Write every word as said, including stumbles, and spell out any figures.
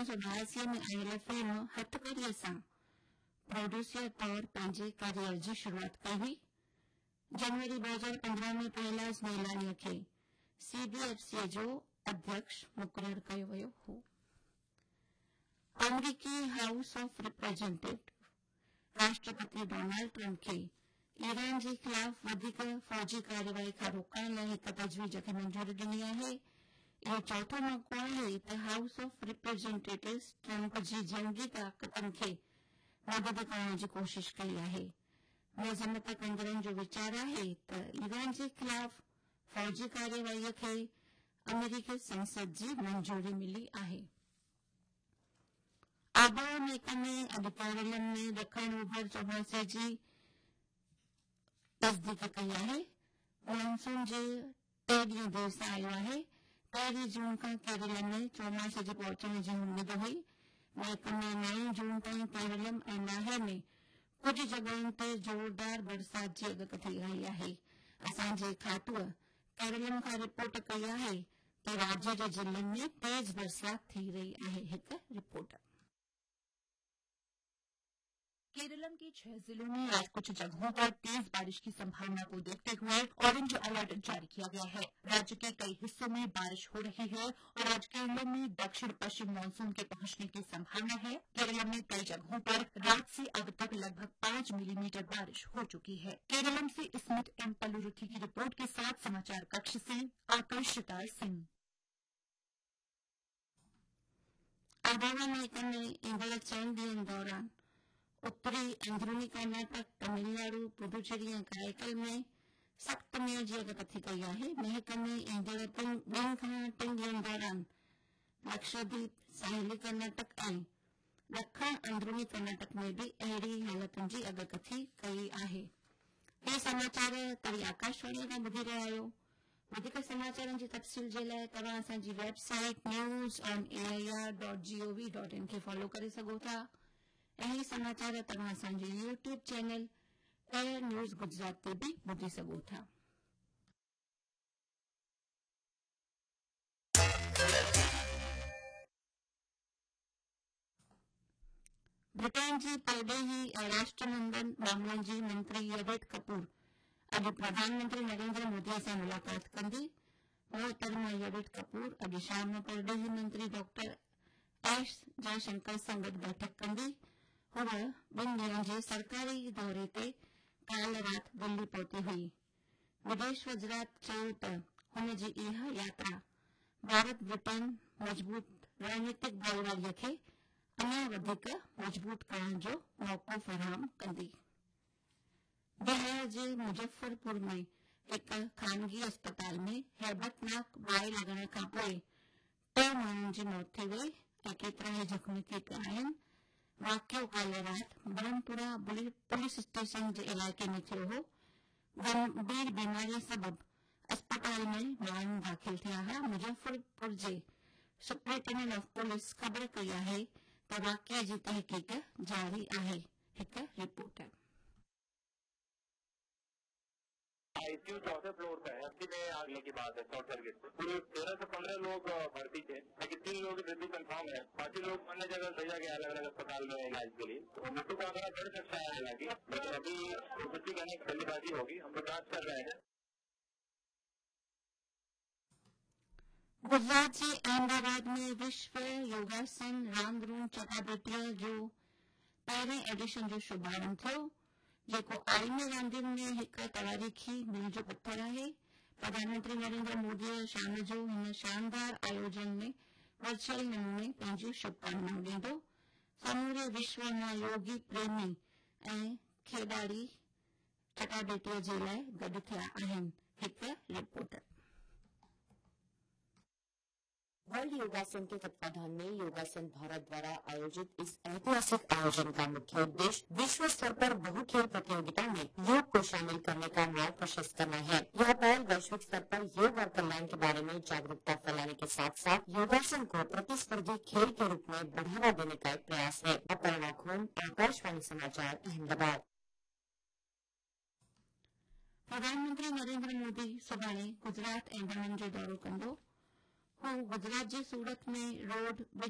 उणिवीह सौ ॿियासी में आयल फिल्म हथकड़ीअ सां प्रोड्यूसर तौर पंहिंजे करियर जी शुरूआत कई हुई। जनवरी ॿ हज़ार पंद्रहं में कैलाश नेलानीअ खे सीबीएफसी जो अध्यक्ष मुक़रर कयो वियो हो। अमरीकी हाउस ऑफ रिप्रेजेंटेटिव राष्ट्रपति डोनाल्ड ट्रंप खे ईरान जे ख़िलाफ़ वधीक फ़ौजी कार्यवाही खां रोकण लाइ हिक तजवीज़ खे मंज़ूरी ॾिनी आहे। इहो चौथो मौक़ो आहे त हाउस ऑफ रिप्रेजेंटेटिव्स ट्रंप जी जंगी ताक़तनि खे मदद करण जी कोशिश कई आहे। मज़म्मत कंदड़नि जो वीचार आहे त ईरान जे ख़िलाफ़ फ़ौजी कार्यवाहीअ खे अमेरिकी संसद जी मंजूरी मिली आहे। आबहवा महकमे अॼु केरल में ॾखण ओभर चौमासे जी तस्दीक कई आहे। मानसून जे टे ॾींहं देर सां आयो आहे। पहिरीं जून खां केरल में चौमासे जे पहुचण जी उमीद हुई। महकमे नई जून ताईं केरलम ऐं नाहे में कुझु जॻहियुनि ते ज़ोरदार बरसात जी अॻकथी आई आहे। असांजे खातूअ केरलम खां रिपोर्ट कई आहे त राज्य जे ज़िलनि में तेज़ बरसात थी रही आहे। हिकु रिपोर्ट। केरलम के छह जिलों में आज कुछ जगहों पर तेज बारिश की संभावना को देखते हुए ऑरेंज अलर्ट जारी किया गया है। राज्य के कई हिस्सों में बारिश हो रही है और आज केरल में दक्षिण पश्चिम मानसून के पहुंचने की संभावना है। केरल में कई जगहों पर रात से अब तक लगभग पांच मिलीमीटर बारिश हो चुकी है। केरलम से स्मिथ एम पल्लुरुथी की रिपोर्ट के साथ समाचार कक्ष से आकर्षिता सिंह। आबहवा महकमे ईंदड़ चइनि ॾींहनि दौरान उत्तरी अंदरूनी कर्नाटक, तमिलनाडु, पुदुचेरी ऐं कराईकल में सख़्त मींहं जी अॻकथी कई आहे। महकमे ईंदड़ ॿिनि खां टिनि ॾींहनि दौरान लक्षद्वीप, साहिली कर्नाटक ऐं ॾखण अंदरूनी कर्नाटक में बि अहिड़ी हालतुनि जी अॻकथी कई आहे। हे समाचार तव्हां आकाशवाणी खां ॿुधी रहिया आहियो। वधीक समाचारनि जी तफ़सील जे लाइ तव्हां असांजी website news on A I R dot G O V dot in खे फॉलो करे सघो था। ऐं ही समाचार तव्हां असांजे YouTube channel air news Gujarat ते बि ॿुधी सघो था। ब्रिटेन जी परॾेही ऐं राष्ट्रमंडल मामलनि जी मंत्री यवेट कपूर अॼु प्रधानमंत्री नरेंद्र मोदीअ सां मुलाक़ात कंदी। मोहतरमा यवेट कपूर अॼु शाम परॾेही मंत्री डॉक्टर एस जयशंकर सां गॾु बैठक कंदी। हूअ ॿिनि ॾींहनि जे सरकारी दौरे ते काल्ह राति दिल्ली पहुती हुई। विदेश वज़ारत चयो त हुन जी इहा यात्रा भारत ब्रिटेन मज़बूत रणनीतिक भाईवारीअ खे अञा वधीक मज़बूत करण जो मौक़ो फ़राहम कंदी। बिहार जे मुज़फ्फरपुर में हिक ख़ानगी अस्पताल में हैबतनाक बाहि लॻण खां पोइ टे माण्हुनि जी मौत थी वई ऐं केतिरा ई ज़ख़्मी थी पिया आहिनि। वाक़ियो काल्ह राति ब्रह्मपुरा पुलिस स्टेशन जे इलाइक़े में थियो हो। गंभीर बीमारीअ सबबि अस्पताल में माण्हू दाख़िल थिया हुआ। मुज़फ्फरपुर जे सुपरिटेंडेंट ऑफ पुलिस ख़बर कई आहे त वाक़िए जी तहक़ीक़ जारी आहे। हिकु रिपोर्ट। आईसीयू चौथे फ्लोर पे है। अस्सी में आग लगी बात है शॉर्ट सर्किट से। पूरे तेरह से पंद्रह लोग भर्ती थे, लेकिन तीन लोगों की मृत्यु कंफर्म है। बाकी लोग अन्य जगह भेजा गया अलग अलग अस्पताल में इलाज के लिए। तो मृत्यु का आंकड़ा बढ़ सकता है हालांकि, लेकिन अभी पुष्टि करने की जल्दबाजी होगी। हम लोग जांच कर रहे हैं। गुजरात जे अहमदाबाद में विश्व योगासन रामधुन चटाभेटीअ जो पहिरें एडिशन जो शुभारंभ थियो, जेको आलिमी रांदियुनि में हिक तवारीख़ी मील जो पत्थर आहे। प्रधानमंत्री नरेंद्र मोदी शाम जो हिन शानदार आयोजन में वर्चुअल नमूने पंहिंजूं शुभकामनाऊं ॾींदो। समूरे विश्व मां योगी प्रेमी ऐं खेॾारी चटाभेटीअ जे लाइ गॾु थिया आहिनि। हिकु रिपोर्ट। वर्ल्ड योगासन के तत्वाधान में योगासन भारत द्वारा आयोजित इस ऐतिहासिक आयोजन का मुख्य उद्देश्य विश्व स्तर पर बहु खेल प्रतियोगिता में योग को शामिल करने का मार्ग प्रशस्त करना है। यह पहल वैश्विक स्तर पर योग और कल्याण के बारे में जागरूकता फैलाने के साथ साथ योगासन को प्रतिस्पर्धी खेल के रूप में बढ़ावा देने का एक प्रयास है। अपर्णा खून, आकाशवाणी समाचार, अहमदाबाद। प्रधानमंत्री नरेंद्र मोदी सुभाणे गुजरात ऐं दमन जो दौरो कंदो। हू गुजरात जे सूरत में रोड